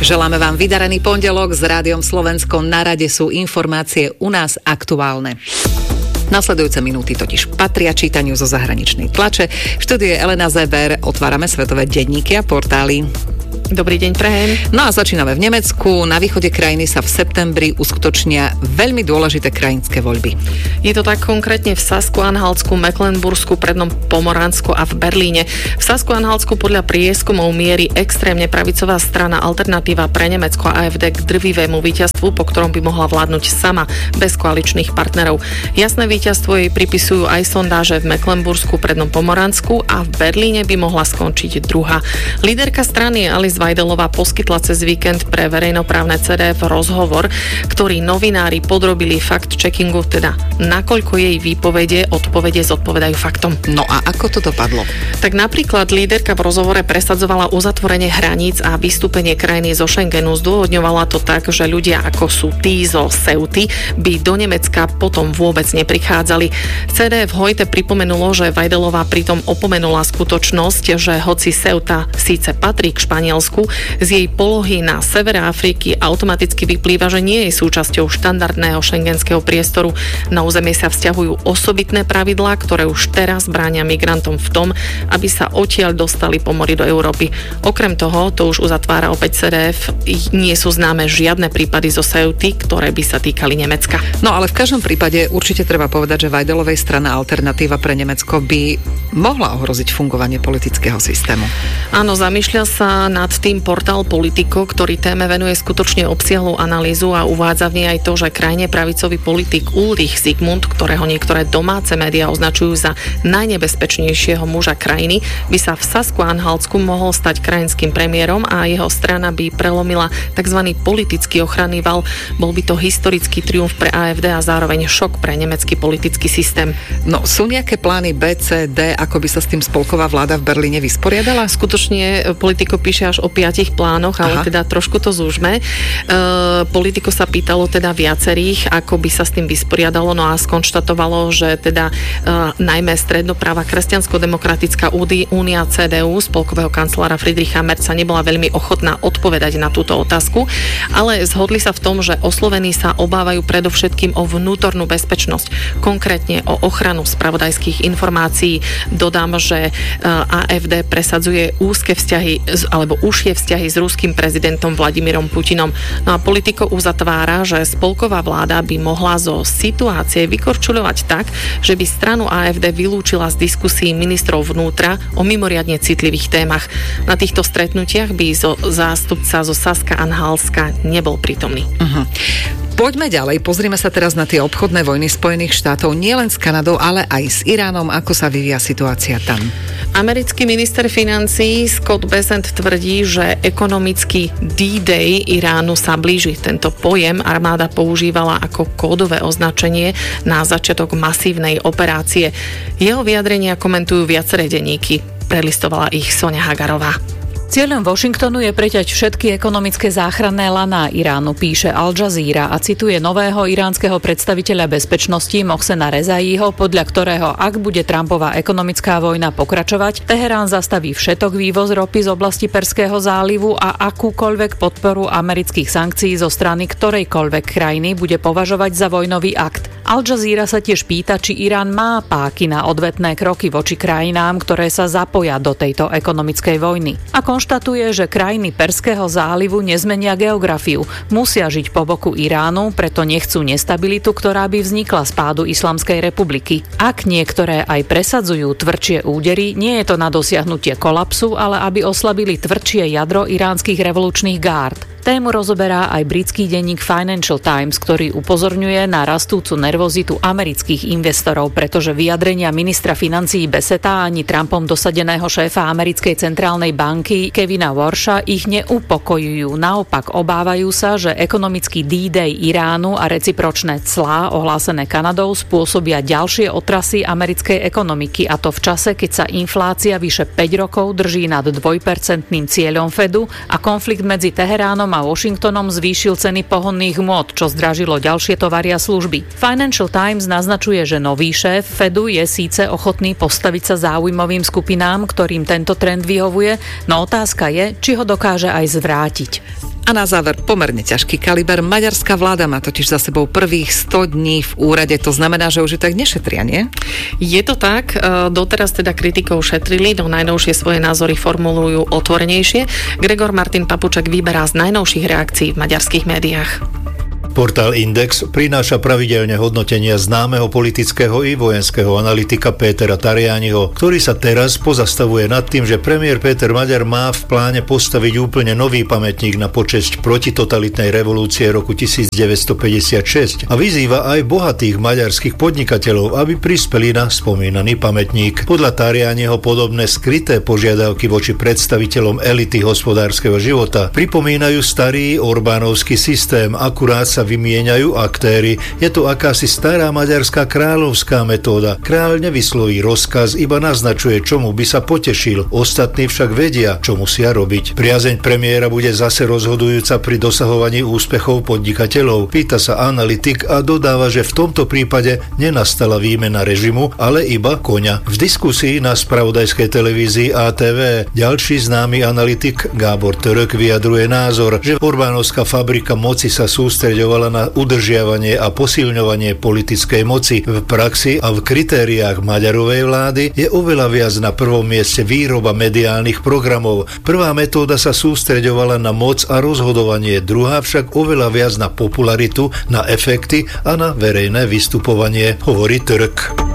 Želáme vám vydarený pondelok. S Rádiom Slovensko na rade sú informácie u nás aktuálne. Nasledujúce minúty totiž patria čítaniu zo zahraničnej tlače. V štúdiu je Elena Zeber. Otvárame svetové denníky a portály. Dobrý deň, prajem. No a začíname v Nemecku. Na východe krajiny sa v septembri uskutočnia veľmi dôležité krajinské voľby. Je to tak konkrétne v Sasku-Anhaltsku, Mecklenbursku, Prednom Pomoransku a v Berlíne. V Sasku-Anhaltsku podľa prieskumov mierí extrémne pravicová strana Alternatíva pre Nemecko AfD k drvivému víťazstvu, po ktorom by mohla vládnuť sama, bez koaličných partnerov. Jasné víťazstvo jej pripisujú aj sondáže v Mecklenbursku, Prednom Pomoransku a v Berlíne by mohla skončiť druhá. Líderka strany Alice Weidelová poskytla cez víkend pre verejnoprávne CDF rozhovor, ktorý novinári podrobili fact-checkingu, teda nakoľko jej výpovede zodpovedajú faktom. No a ako to dopadlo? Tak napríklad líderka v rozhovore presadzovala uzatvorenie hraníc a vystúpenie krajiny zo Schengenu. Zdôvodňovala to tak, že ľudia ako sú tí zo Ceuty by do Nemecka potom vôbec neprichádzali. CDF Heute pripomenulo, že Weidelová pritom opomenula skutočnosť, že hoci Ceuta síce patrí k Španielsku, z jej polohy na severe Afriky automaticky vyplýva, že nie je súčasťou štandardného šengenského priestoru. Na územie sa vzťahujú osobitné pravidlá, ktoré už teraz bránia migrantom v tom, aby sa odtiaľ dostali po mori do Európy. Okrem toho, to už uzatvára opäť CDF, nie sú známe žiadne prípady zo Ceuty, ktoré by sa týkali Nemecka. No ale v každom prípade určite treba povedať, že Weidelovej strana Alternatíva pre Nemecko by mohla ohroziť fungovanie politického systému. Áno, zamýšľa sa nad tým portál Politico, ktorý téme venuje skutočne obsiahlu analýzu a uvádza v nej aj to, že krajne pravicový politik Ulrich Zygmunt, ktorého niektoré domáce médiá označujú za najnebezpečnejšieho muža krajiny, by sa v Sasku-Anhaltsku mohol stať krajinským premiérom a jeho strana by prelomila tzv. Politický ochranný val. Bol by to historický triumf pre AfD a zároveň šok pre nemecký politický systém. No sú nejaké plány B, C, D, ako by sa s tým spolková vláda v Berlíne vysporiadala? Skutočne Politico píše až o 5 plánoch, ale teda trošku to zúžme. Politico sa pýtalo teda viacerých, ako by sa s tým vysporiadalo, no a skonštatovalo, že teda najmä strednoprava kresťansko-demokratická únia CDU spolkového kancelára Friedricha Merza nebola veľmi ochotná odpovedať na túto otázku, ale zhodli sa v tom, že oslovení sa obávajú predovšetkým o vnútornú bezpečnosť, konkrétne o ochranu spravodajských informácií. Dodám, že AfD presadzuje úzke vzťahy alebo užšie vzťahy s ruským prezidentom Vladimírom Putinom. No a Politico uzatvára, že spolková vláda by mohla zo situácie vykorčuľovať tak, že by stranu AfD vylúčila z diskusí ministrov vnútra o mimoriadne citlivých témach. Na týchto stretnutiach by zástupca zo Saska-Anhaltska nebol prítomný. Poďme ďalej, pozrime sa teraz na tie obchodné vojny Spojených štátov, nielen s Kanadou, ale aj s Iránom, ako sa vyvíja situácia tam. Americký minister financií Scott Bessent tvrdí, že ekonomický D-Day Iránu sa blíži. Tento pojem armáda používala ako kódové označenie na začiatok masívnej operácie. Jeho vyjadrenia komentujú viaceré denníky. Prelistovala ich Soňa Hagarová. Cieľom Washingtonu je preťať všetky ekonomické záchranné laná Iránu, píše Al Jazeera a cituje nového iránskeho predstaviteľa bezpečnosti Mohsena Rezaiho, podľa ktorého, ak bude Trumpova ekonomická vojna pokračovať, Teherán zastaví všetok vývoz ropy z oblasti Perského zálivu a akúkoľvek podporu amerických sankcií zo strany ktorejkoľvek krajiny bude považovať za vojnový akt. Al Jazeera sa tiež pýta, či Irán má páky na odvetné kroky voči krajinám, ktoré sa zapoja do tejto ekonomickej vojny. A konštatuje, že krajiny Perského zálivu nezmenia geografiu. Musia žiť po boku Iránu, preto nechcú nestabilitu, ktorá by vznikla z pádu Islamskej republiky. Ak niektoré aj presadzujú tvrdšie údery, nie je to na dosiahnutie kolapsu, ale aby oslabili tvrdšie jadro iránskych revolučných gárd. Tému rozoberá aj britský denník Financial Times, ktorý upozorňuje na rastúcu nervozitu amerických investorov, pretože vyjadrenia ministra financií Bessenta ani Trumpom dosadeného šéfa americkej centrálnej banky Kevina Warsha ich neupokojujú. Naopak obávajú sa, že ekonomický D-Day Iránu a recipročné clá ohlásené Kanadou spôsobia ďalšie otrasy americkej ekonomiky, a to v čase, keď sa inflácia vyše 5 rokov drží nad 2% cieľom Fedu a konflikt medzi Teheránom a Washingtonom zvýšil ceny pohonných hmôt, čo zdražilo ďalšie tovary a služby. Financial Times naznačuje, že nový šéf Fedu je síce ochotný postaviť sa záujmovým skupinám, ktorým tento trend vyhovuje, no otázka je, či ho dokáže aj zvrátiť. A na záver pomerne ťažký kaliber. Maďarská vláda má totiž za sebou prvých 100 dní v úrade. To znamená, že už tak nešetria, nie? Je to tak. Doteraz teda kritikov šetrili, no najnovšie svoje názory formulujú otvorenejšie. Gregor Martin Papuček vyberá z najnovších reakcií v maďarských médiách. Portál Index prináša pravidelne hodnotenia známeho politického i vojenského analytika Pétera Tarianiho, ktorý sa teraz pozastavuje nad tým, že premiér Péter Maďar má v pláne postaviť úplne nový pamätník na počesť protitotalitnej revolúcie roku 1956 a vyzýva aj bohatých maďarských podnikateľov, aby prispeli na spomínaný pamätník. Podľa Tarianiho podobné skryté požiadavky voči predstaviteľom elity hospodárskeho života pripomínajú starý Orbánovský systém, akurát sa vymieňajú aktéri. Je to akási stará maďarská kráľovská metóda. Kráľ nevysloví rozkaz, iba naznačuje, čomu by sa potešil. Ostatní však vedia, čo musia robiť. Priazeň premiéra bude zase rozhodujúca pri dosahovaní úspechov podnikateľov. Pýta sa analytik a dodáva, že v tomto prípade nenastala výmena režimu, ale iba koňa. V diskusii na spravodajskej televízii ATV ďalší známy analytik Gábor Török vyjadruje názor, že Orbánovská fabrika moci sa sústreďovala na udržiavanie a posilňovanie politickej moci. V praxi a v kritériách Maďarovej vlády je oveľa viac na prvom mieste výroba mediálnych programov. Prvá metóda sa sústreďovala na moc a rozhodovanie, druhá však oveľa viac na popularitu, na efekty a na verejné vystupovanie, hovorí Török.